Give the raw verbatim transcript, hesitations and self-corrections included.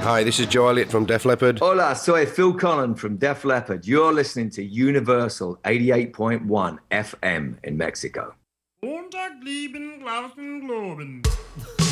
Hi, this is Joe Elliott from Def Leppard. Hola, soy Phil Collin from Def Leppard. You're listening to Universal eighty-eight point one F M in Mexico. Montag blieben Glauben globen.